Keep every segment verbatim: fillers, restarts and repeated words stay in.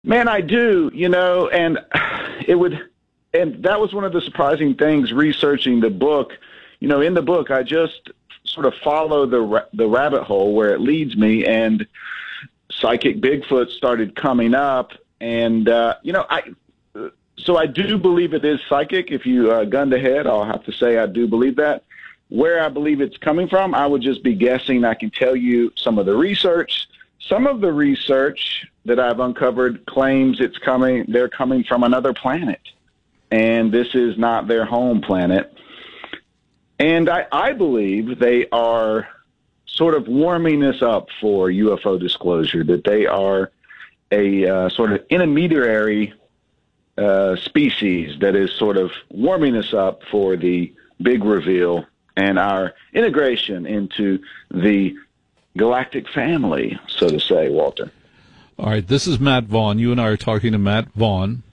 Man, I do, you know, and it would, and that was one of the surprising things researching the book. You know, in the book, I just sort of follow the ra- the rabbit hole where it leads me, and psychic Bigfoot started coming up, and uh, you know, I so I do believe it is psychic. If you uh, gun to head, I'll have to say I do believe that. Where I believe it's coming from, I would just be guessing. I can tell you some of the research. Some of the research that I've uncovered claims it's coming, they're coming from another planet, and this is not their home planet. And I, I believe they are sort of warming us up for U F O disclosure, that they are a uh, sort of intermediary uh, species that is sort of warming us up for the big reveal and our integration into the galactic family, so to say, Walter. All right, this is Matt Vaughn. You and I are talking to Matt Vaughn.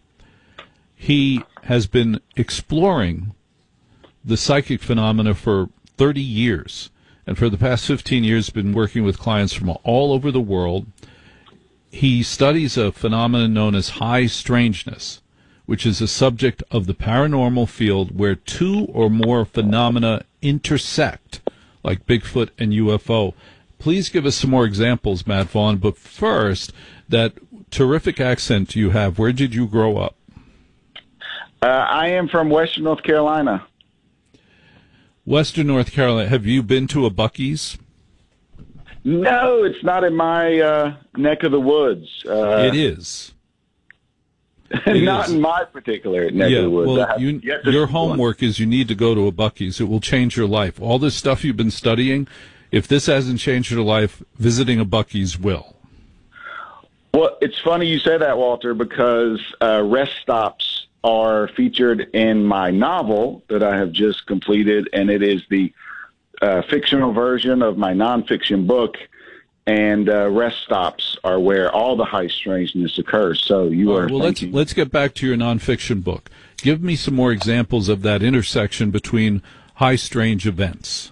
He has been exploring the psychic phenomena for thirty years, and for the past fifteen years been working with clients from all over the world. He studies a phenomenon known as high strangeness, which is a subject of the paranormal field where two or more phenomena intersect, like Bigfoot and U F O. Please give us some more examples, Matt Vaughn. But first, that terrific accent you have, where did you grow up? Uh, I am from Western North Carolina. Western North Carolina. Have you been to a Buc-ee's? No, it's not in my uh, neck of the woods. Uh, it is. It not is. in my particular neck yeah, of the woods. Well, you, your homework one. is you need to go to a Buc-ee's. It will change your life. All this stuff you've been studying, if this hasn't changed your life, visiting a Buc-ee's will. Well, it's funny you say that, Walter, because uh, rest stops are featured in my novel that I have just completed, and it is the uh, fictional version of my nonfiction book. And uh, rest stops are where all the high strangeness occurs. So you all are right, well. thinking... Let's let's get back to your nonfiction book. Give me some more examples of that intersection between high strange events.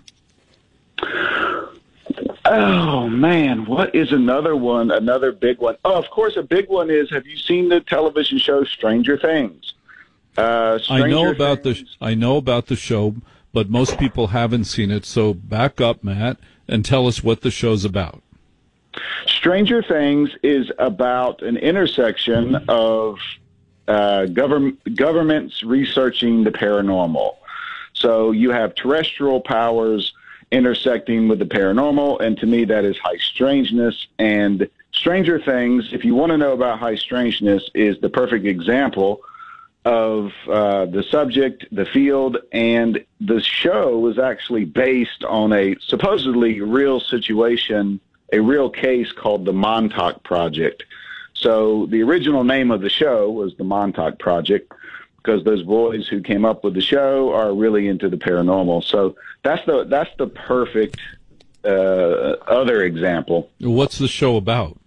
Oh, man, what is another one, another big one? Oh, of course, a big one is, have you seen the television show Stranger Things? Uh, Stranger I know about Things. the I know about the show, but most people haven't seen it. So back up, Matt, and tell us what the show's about. Stranger Things is about an intersection of uh, govern- governments researching the paranormal. So you have terrestrial powers intersecting with the paranormal, and to me that is high strangeness. And Stranger Things, if you want to know about high strangeness, is the perfect example of uh, the subject, the field, and the show was actually based on a supposedly real situation, a real case called the Montauk Project. So the original name of the show was the Montauk Project, because those boys who came up with the show are really into the paranormal. So that's the that's the perfect uh, other example. What's the show about?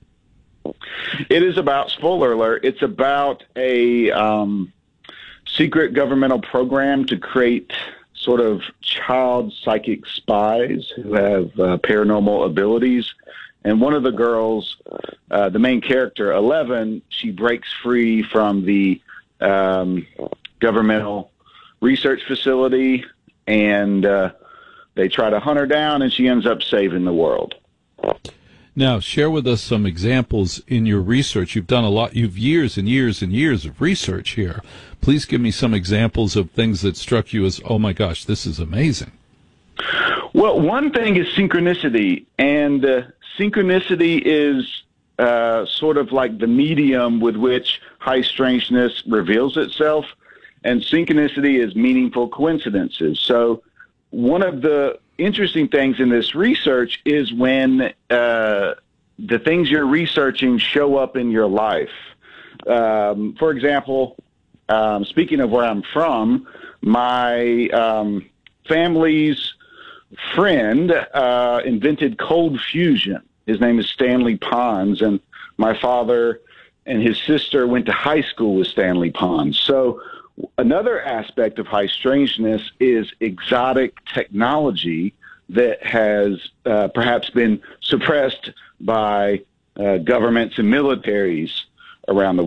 It is about, spoiler alert, it's about a um, secret governmental program to create sort of child psychic spies who have uh, paranormal abilities. And one of the girls, uh, the main character, Eleven, she breaks free from the um, governmental research facility, and uh, they try to hunt her down, and she ends up saving the world. Now, share with us some examples in your research. You've done a lot. You've years and years and years of research here. Please give me some examples of things that struck you as, oh my gosh, this is amazing. Well, one thing is synchronicity, and uh, synchronicity is uh, sort of like the medium with which high strangeness reveals itself, and synchronicity is meaningful coincidences. So one of the interesting things in this research is when uh, the things you're researching show up in your life. Um, for example, um, speaking of where I'm from, my um, family's friend uh, invented cold fusion. His name is Stanley Pons, and my father and his sister went to high school with Stanley Pons. So another aspect of high strangeness is exotic technology that has uh, perhaps been suppressed by uh, governments and militaries around the